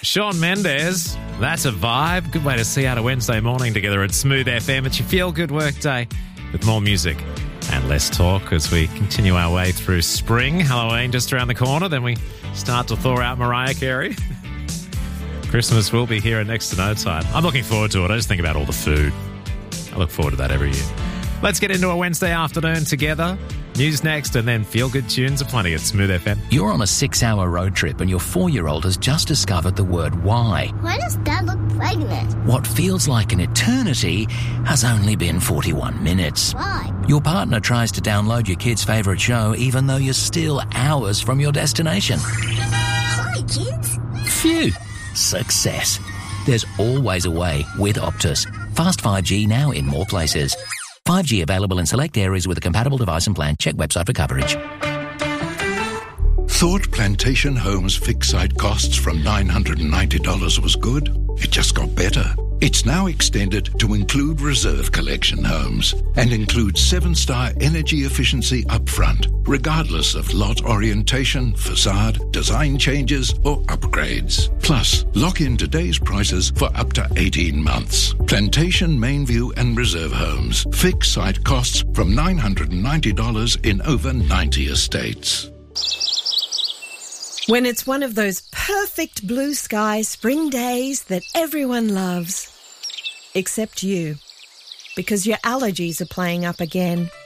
Shawn Mendes, that's a vibe. Good way to see out a Wednesday morning together at Smooth FM. It's your feel-good work day with more music and less talk as we continue our way through spring. Halloween just around the corner, then we start to thaw out Mariah Carey. Christmas will be here in next to no time. I'm looking forward to it. I just think about all the food. I look forward to that every year. Let's get into a Wednesday afternoon together. News next, and then feel-good tunes aplenty at Smooth FM. You're on a 6-hour road trip and your 4-year-old has just discovered the word why. Why does Dad look pregnant? What feels like an eternity has only been 41 minutes. Why? Your partner tries to download your kid's favourite show even though you're still hours from your destination. Hi, kids. Phew. Success. There's always a way with Optus. Fast 5G now in more places. 5G available in select areas with a compatible device and plan. Check website for coverage. Thought Plantation Homes fixed site costs from $990 was good? It just got better. It's now extended to include reserve collection homes and includes 7-star energy efficiency upfront, regardless of lot orientation, facade, design changes, or upgrades. Plus, lock in today's prices for up to 18 months. Plantation, Mainview, and Reserve Homes. Fixed site costs from $990 in over 90 estates. When it's one of those perfect blue sky spring days that everyone loves. Except you. Because your allergies are playing up again.